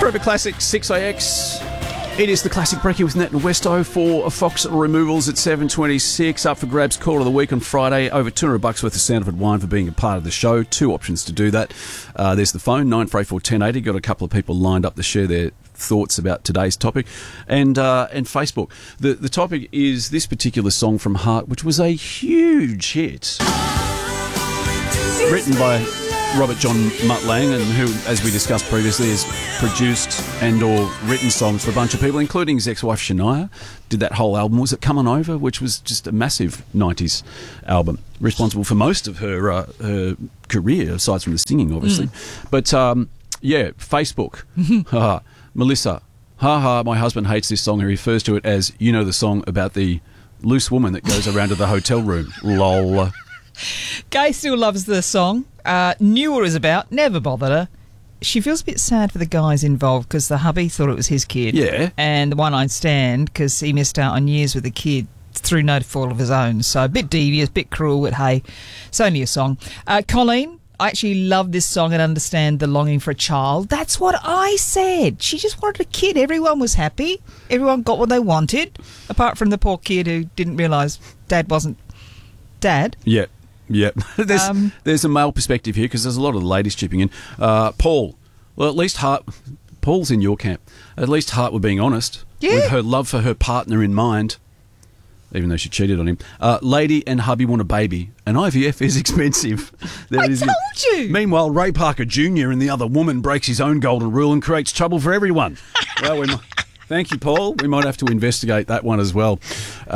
Forever Classic 6AX. It is the Classic Brekkie with Nat and Westo for Fox Removals at 7:26. Up for grabs, call of the week on Friday. Over $200 worth of Sandifer wine for being a part of the show. Two options to do that. There's the phone, 9484 1080. Got a couple of people lined up to share their thoughts about today's topic. And Facebook. The topic is this particular song from Heart, which was a huge hit. Written by Robert John Mutt Lang, and who, as we discussed previously, has produced and or written songs for a bunch of people, including his ex-wife Shania. Did that whole album. Was it Comin' Over, which was just a massive 90s album, responsible for most of her career, aside from the singing, obviously. But, Facebook. Melissa, my husband hates this song. He refers to it as, you know, the song about the loose woman that goes around to the hotel room. Lol. Gay still loves the song. Knew what it was about, never bothered her. She feels a bit sad for the guys involved because the hubby thought it was his kid. Yeah. And the one-night stand because he missed out on years with the kid through no fault of his own. So a bit devious, a bit cruel, but hey, it's only a song. Colleen, I actually love this song and understand the longing for a child. That's what I said. She just wanted a kid. Everyone was happy. Everyone got what they wanted, apart from the poor kid who didn't realise Dad wasn't Dad. Yeah. Yeah, there's a male perspective here because there's a lot of the ladies chipping in. Paul, well, at least Paul's in your camp. At least Hart were being honest with her love for her partner in mind, even though she cheated on him. Lady and hubby want a baby, and IVF is expensive. I told you. Meanwhile, Ray Parker Jr. and the other woman breaks his own golden rule and creates trouble for everyone. Well, thank you, Paul. We might have to investigate that one as well.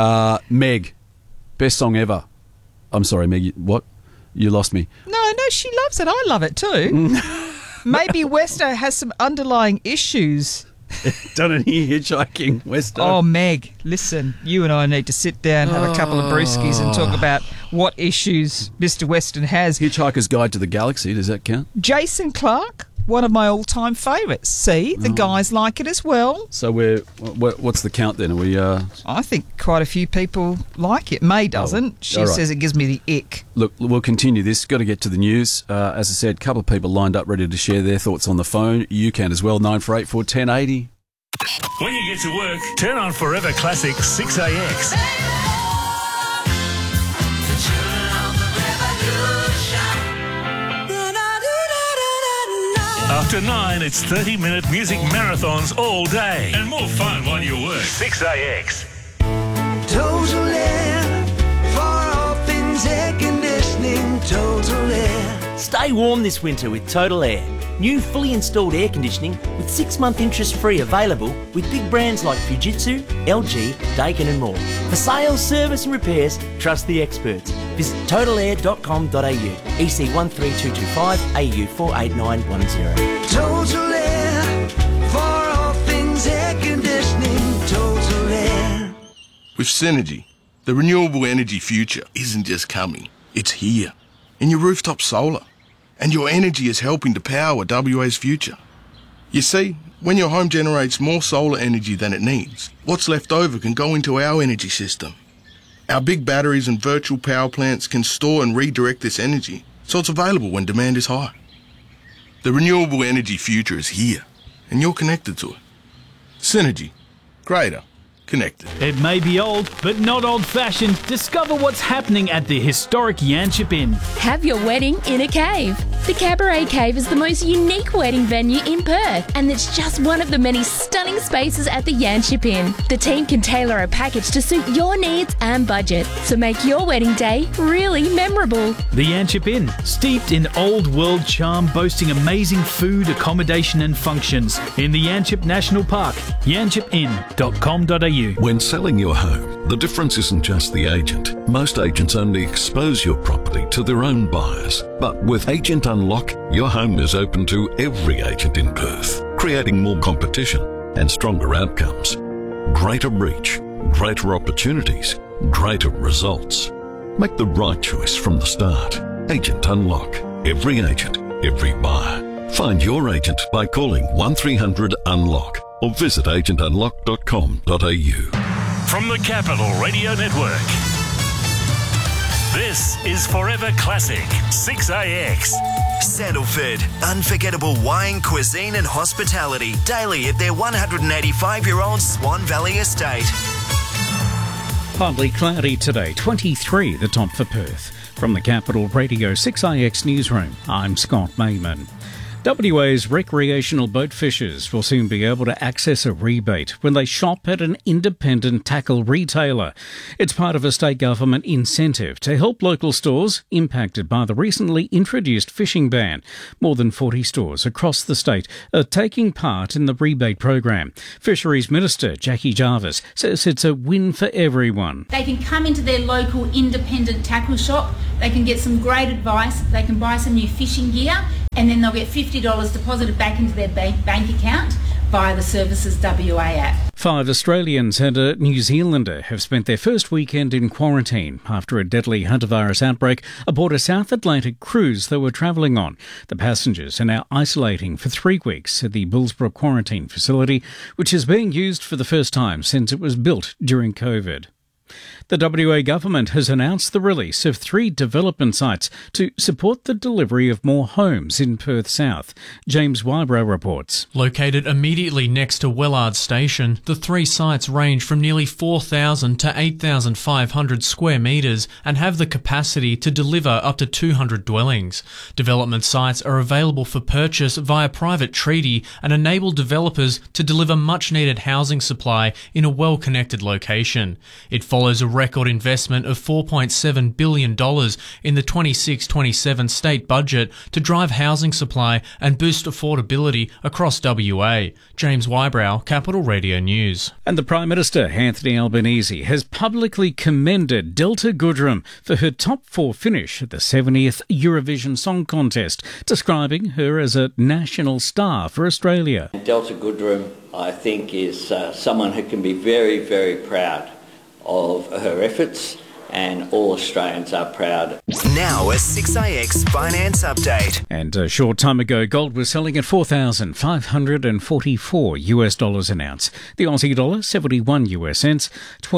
Meg, best song ever. I'm sorry, Meg, what? You lost me. No, she loves it. I love it too. Maybe Westo has some underlying issues. Done any hitchhiking, Westo? Oh, Meg, listen, you and I need to sit down, have a couple of brewskis and talk about what issues Mr. Weston has. Hitchhiker's Guide to the Galaxy, does that count? Jason Clarke, one of my all-time favourites. See, the guys like it as well. So what's the count then? Are we? I think quite a few people like it. May doesn't. She says it gives me the ick. Look, we'll continue this. Got to get to the news. As I said, a couple of people lined up ready to share their thoughts on the phone. You can as well, 9484 1080. When you get to work, turn on Forever Classic 6AX. After 9, it's 30-minute music marathons all day. And more fun while you work. 6AX. Total Air, for all things air conditioning, Total Air. Stay warm this winter with Total Air. New fully installed air conditioning with 6-month interest-free available with big brands like Fujitsu, LG, Daikin and more. For sales, service and repairs, trust the experts. Visit totalair.com.au, EC 13225, AU 48910. Total Air, for all things air conditioning, Total Air. With Synergy, the renewable energy future isn't just coming, it's here. In your rooftop solar. And your energy is helping to power WA's future. You see, when your home generates more solar energy than it needs, what's left over can go into our energy system. Our big batteries and virtual power plants can store and redirect this energy, so it's available when demand is high. The renewable energy future is here, and you're connected to it. Synergy. Greater. Connected. It may be old, but not old-fashioned. Discover what's happening at the historic Yanchep Inn. Have your wedding in a cave. The Cabaret Cave is the most unique wedding venue in Perth, and it's just one of the many stunning spaces at the Yanchep Inn. The team can tailor a package to suit your needs and budget, so make your wedding day really memorable. The Yanchep Inn, steeped in old-world charm, boasting amazing food, accommodation and functions in the Yanchep National Park. yanchepinn.com.au. When selling your home, the difference isn't just the agent. Most agents only expose your property to their own buyers. But with Agent Unlock, your home is open to every agent in Perth, creating more competition and stronger outcomes. Greater reach, greater opportunities, greater results. Make the right choice from the start. Agent Unlock. Every agent, every buyer. Find your agent by calling 1300 UNLOCK or visit agentunlock.com.au. From the Capital Radio Network, this is Forever Classic 6AX. Sandalford, unforgettable wine, cuisine and hospitality daily at their 185-year-old Swan Valley estate. Partly cloudy today, 23 the top for Perth. From the Capital Radio 6IX Newsroom, I'm Scott Mayman. WA's recreational boat fishers will soon be able to access a rebate when they shop at an independent tackle retailer. It's part of a state government incentive to help local stores impacted by the recently introduced fishing ban. More than 40 stores across the state are taking part in the rebate program. Fisheries Minister Jackie Jarvis says it's a win for everyone. They can come into their local independent tackle shop, they can get some great advice, they can buy some new fishing gear, and then they'll get $50 deposited back into their bank account via the Services WA app. 5 Australians and a New Zealander have spent their first weekend in quarantine after a deadly hantavirus outbreak aboard a South Atlantic cruise they were travelling on. The passengers are now isolating for 3 weeks at the Bullsbrook Quarantine Facility, which is being used for the first time since it was built during COVID. The WA government has announced the release of 3 development sites to support the delivery of more homes in Perth South. James Wybrow reports. Located immediately next to Wellard Station, the 3 sites range from nearly 4,000 to 8,500 square metres and have the capacity to deliver up to 200 dwellings. Development sites are available for purchase via private treaty and enable developers to deliver much-needed housing supply in a well-connected location. It follows a record investment of $4.7 billion in the 26-27 state budget to drive housing supply and boost affordability across WA. James Wybrow, Capital Radio News. And the Prime Minister, Anthony Albanese, has publicly commended Delta Goodrem for her top 4 finish at the 70th Eurovision Song Contest, describing her as a national star for Australia. Delta Goodrem, I think, is someone who can be very, very proud of her efforts, and all Australians are proud. Now a 6IX finance update. And a short time ago, gold was selling at $4,544 an ounce. The Aussie dollar, 71 US cents,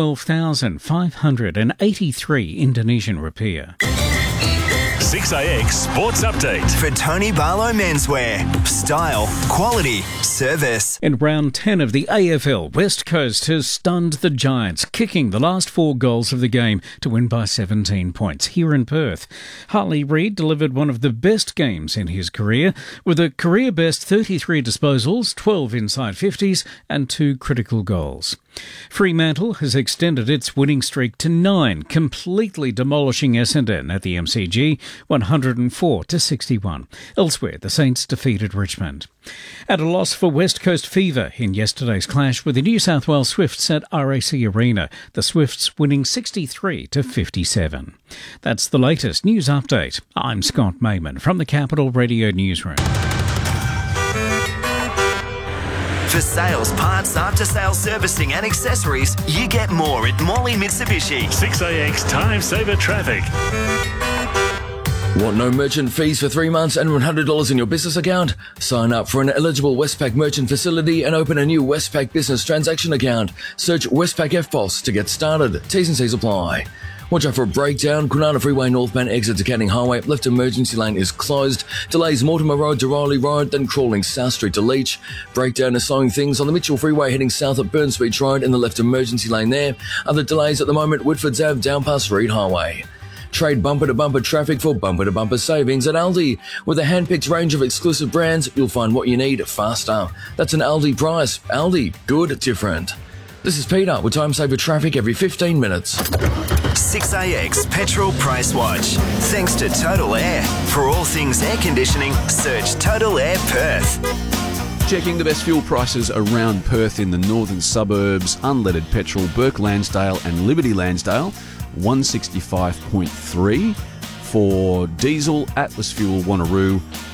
12,583 Indonesian rupiah. 6IX Sports Update. For Tony Barlow Menswear. Style, quality, service. In round 10 of the AFL, West Coast has stunned the Giants, kicking the last 4 goals of the game to win by 17 points here in Perth. Harley Reid delivered one of the best games in his career, with a career-best 33 disposals, 12 inside 50s and 2 critical goals. Fremantle has extended its winning streak to 9, completely demolishing Essendon at the MCG, 104-61. Elsewhere, the Saints defeated Richmond. At a loss for West Coast Fever in yesterday's clash with the New South Wales Swifts at RAC Arena, the Swifts winning 63-57. That's the latest news update. I'm Scott Mayman from the Capital Radio Newsroom. For sales, parts, after-sales servicing and accessories, you get more at Morley Mitsubishi. 6IX Time Saver Traffic. Want no merchant fees for 3 months and $100 in your business account? Sign up for an eligible Westpac merchant facility and open a new Westpac business transaction account. Search Westpac FBOS to get started. T's and C's apply. Watch out for a breakdown. Kwinana Freeway northbound exit to Canning Highway. Left emergency lane is closed. Delays Mortimer Road to Riley Road, then crawling South Street to Leach. Breakdown is slowing things on the Mitchell Freeway heading south at Burns Beach Road in the left emergency lane there. Other delays at the moment, Woodford's Ave down past Reed Highway. Trade bumper-to-bumper traffic for bumper-to-bumper savings at Aldi. With a hand-picked range of exclusive brands, you'll find what you need faster. That's an Aldi price. Aldi. Good, different. This is Peter with Time Saver Traffic every 15 minutes. 6IX Petrol Price Watch. Thanks to Total Air. For all things air conditioning, search Total Air Perth. Checking the best fuel prices around Perth in the northern suburbs. Unleaded petrol, Burke Lansdale and Liberty Lansdale, 165.3. For diesel, Atlas Fuel Wanneroo,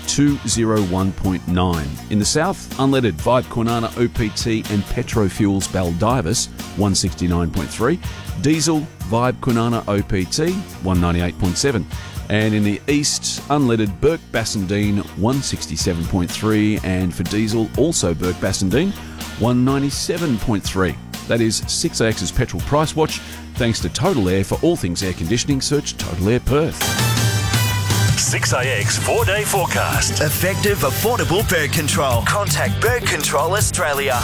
201.9. In the south, unleaded Vibe Kwinana OPT and Petro Fuels Baldivis, 169.3. Diesel, Vibe Kwinana OPT, 198.7. And in the east, unleaded Burke Bassendean, 167.3. And for diesel, also Burke Bassendean, 197.3. That is 6AX's Petrol Price Watch. Thanks to Total Air. For all things air conditioning, search Total Air Perth. 6AX 4-day forecast. Effective, affordable bird control. Contact Bird Control Australia.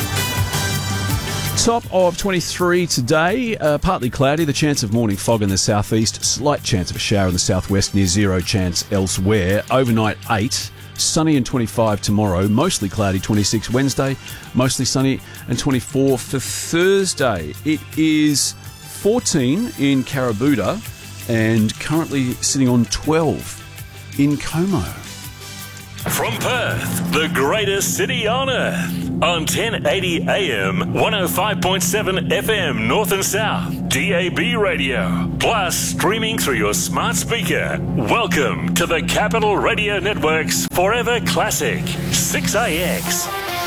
Top of 23 today, partly cloudy, the chance of morning fog in the southeast, slight chance of a shower in the southwest, near zero chance elsewhere. Overnight 8, sunny and 25 tomorrow, mostly cloudy 26 Wednesday, mostly sunny and 24 for Thursday. It is 14 in Carabooda and currently sitting on 12 in Como. From Perth, the greatest city on earth. On 1080 AM, 105.7 FM North and South, DAB radio, plus streaming through your smart speaker. Welcome to the Capital Radio Network's Forever Classic, 6AX.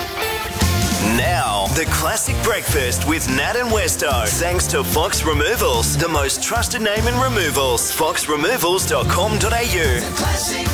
Now, the classic breakfast with Nat and Westo. Thanks to Fox Removals, the most trusted name in removals. foxremovals.com.au.